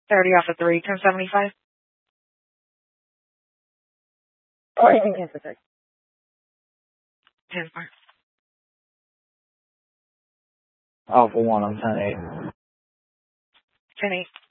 30 off of 3, 1075. Oh, you can cancel 30. 10 4. Alpha 1, I'm 10-8. 10 8.